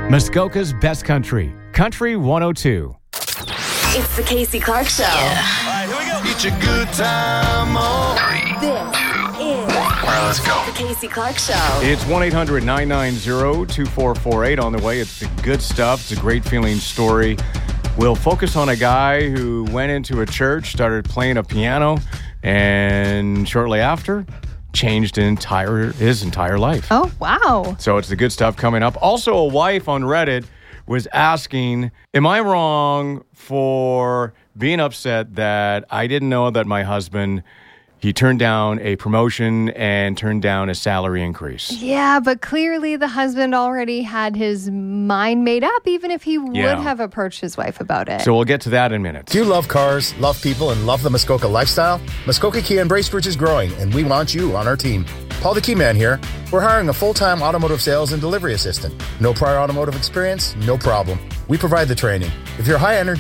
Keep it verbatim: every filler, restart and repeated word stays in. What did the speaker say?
Muskoka's Best Country, Country one oh two. It's the Casey Clark Show. Yeah. All right, here we go. It's a good time. Oh. This is All right, let's go. the Casey Clark Show. It's one eight hundred nine nine zero two four four eight on the way. It's the good stuff. It's a great feeling story. We'll focus on a guy who went into a church, started playing a piano, and shortly after, changed entire his entire life. Oh, wow. So it's the good stuff coming up. Also, a wife on Reddit was asking, am I wrong for being upset that I didn't know that my husband, he turned down a promotion and turned down a salary increase? Yeah, but clearly the husband already had his mind made up, even if he would Yeah. have approached his wife about it. So we'll get to that in a minute. Do you love cars, love people, and love the Muskoka lifestyle? Muskoka Kia and Bracebridge is growing, and we want you on our team. Paul the Key Man here. We're hiring a full-time automotive sales and delivery assistant. No prior automotive experience? No problem. We provide the training. If you're high energy,